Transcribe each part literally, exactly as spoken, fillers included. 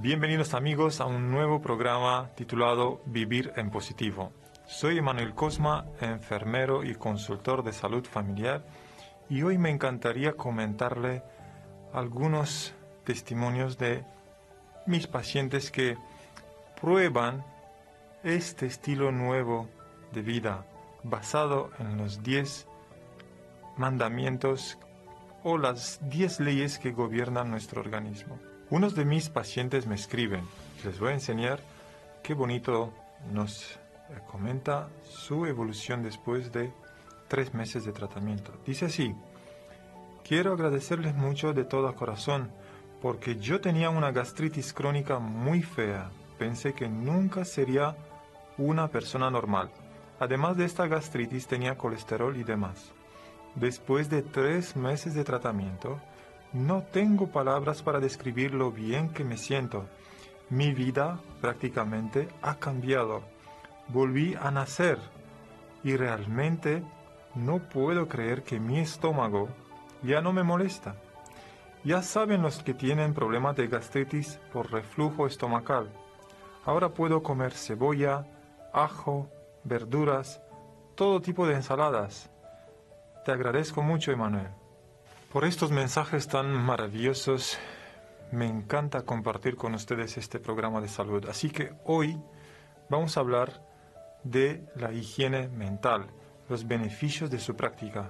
Bienvenidos amigos a un nuevo programa titulado Vivir en Positivo. Soy Emanuel Cosma, enfermero y consultor de salud familiar, y hoy me encantaría comentarle algunos testimonios de mis pacientes que prueban este estilo nuevo de vida basado en los diez mandamientos o las diez leyes que gobiernan nuestro organismo. Unos de mis pacientes me escriben, les voy a enseñar qué bonito nos comenta su evolución después de tres meses de tratamiento. Dice así: quiero agradecerles mucho de todo corazón porque yo tenía una gastritis crónica muy fea. Pensé que nunca sería una persona normal. Además de esta gastritis tenía colesterol y demás. Después de tres meses de tratamiento, no tengo palabras para describir lo bien que me siento. Mi vida prácticamente ha cambiado. Volví a nacer y realmente no puedo creer que mi estómago ya no me molesta. Ya saben los que tienen problemas de gastritis por reflujo estomacal. Ahora puedo comer cebolla, ajo, verduras, todo tipo de ensaladas. Te agradezco mucho, Emanuel. Por estos mensajes tan maravillosos, me encanta compartir con ustedes este programa de salud. Así que hoy vamos a hablar de la higiene mental, los beneficios de su práctica.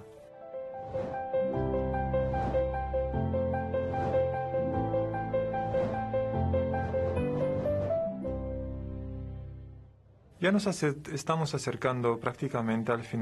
Ya nos acer- estamos acercando prácticamente al final